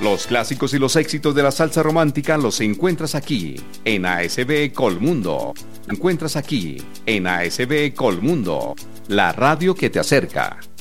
Los clásicos y los éxitos de la salsa romántica los encuentras aquí, en ASB Colmundo. Encuentras aquí, en ASB Colmundo, la radio que te acerca.